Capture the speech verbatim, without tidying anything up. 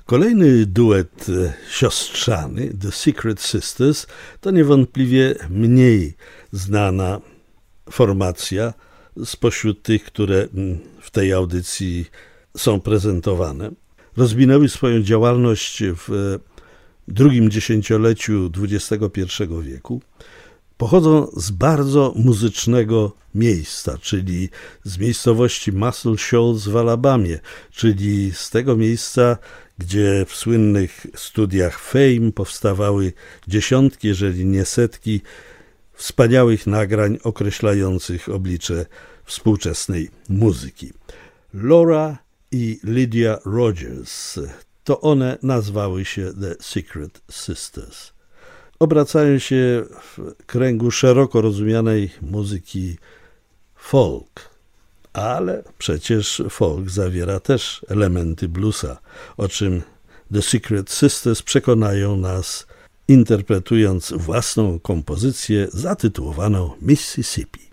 Kolejny duet siostrzany, The Secret Sisters, to niewątpliwie mniej znana formacja spośród tych, które w tej audycji są prezentowane. Rozwinęły swoją działalność w drugim dziesięcioleciu dwudziestego pierwszego wieku. Pochodzą z bardzo muzycznego miejsca, czyli z miejscowości Muscle Shoals w Alabamie, czyli z tego miejsca, gdzie w słynnych studiach Fame powstawały dziesiątki, jeżeli nie setki, wspaniałych nagrań określających oblicze współczesnej muzyki. Laura i Lydia Rogers, to one nazwały się The Secret Sisters. Obracają się w kręgu szeroko rozumianej muzyki folk, ale przecież folk zawiera też elementy bluesa, o czym The Secret Sisters przekonają nas, interpretując własną kompozycję zatytułowaną Mississippi.